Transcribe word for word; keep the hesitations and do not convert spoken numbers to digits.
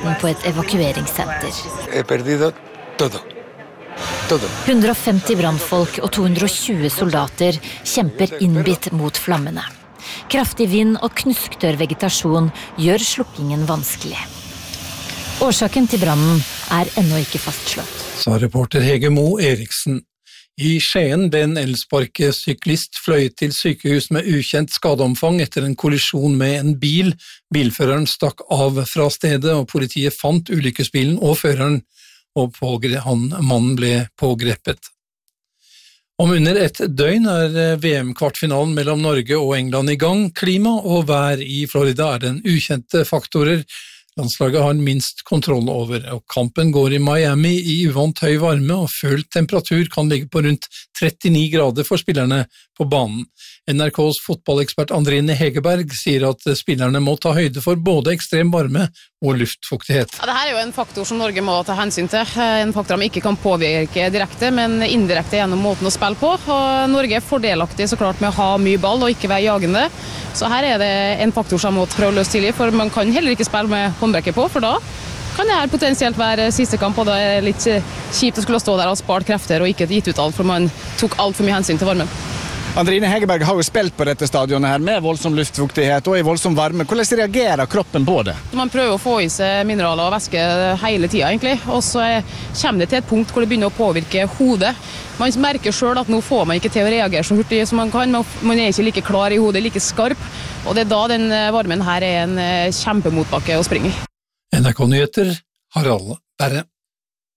situasjonen på et evakueringssenter. He perdido todo. Todo. hundre og femti brannfolk og to hundre og tjue soldater kjemper innbitt mot flammene. Kraftig vind og knusktørr vegetasjon gjør slukkingen vanskelig. Årsaken til brannen er ennå ikke fastslått. Sa reporter Hege Mo Eriksen. I Skien ble en elsparkesyklist fløyet til sykehus med ukjent skadeomfang etter en kollisjon med en bil. Bilføreren stakk av fra stedet, og politiet fant ulykkesbilen og føreren, og pågre- han, mannen ble pågrepet. Om under et døgn er V M-kvartfinalen mellom Norge og England i gang. Klima og vær i Florida er den ukjente faktorer landslaget har minst kontroll over, og kampen går i Miami i uvant høy varme, og følt temperatur kan ligge på rundt trettini grader for spillerne på banen. N R K's fotballekspert Andrine Hegerberg sier at spillerne må ta høyde for både ekstrem varme og luftfuktighet. Ja, dette er jo en faktor som Norge må ta hensyn til. En faktor de ikke kan påvirke direkte, men indirekte gjennom måten å spille på. Og Norge er fordelaktig så klart med å ha mye ball og ikke være jagende. Så her er det en faktor som må prøve å løse tidlig, for man kan heller ikke spille med håndbrekke på, for da kan det her potensielt være siste kamp, og det er litt kjipt å skulle stå der og spart krefter og ikke gitt ut alt, for man tok alt for mye hensyn til varmen. Andrine Hegerberg har jo spilt på dette stadionet her med voldsom luftfuktighet og i voldsom varme. Hvordan reagerer kroppen på det? Man prøver å få i seg mineraler og væske hele tiden egentlig, og så kommer det til et punkt hvor det begynner å påvirke hodet. Man merker selv at nå får man ikke til å reagere så hurtig som man kan, man er ikke like klar i hodet, like skarp, og det er da den varmen her er en kjempemotbakke å springe i. N R K-nyheter, Harald Berre.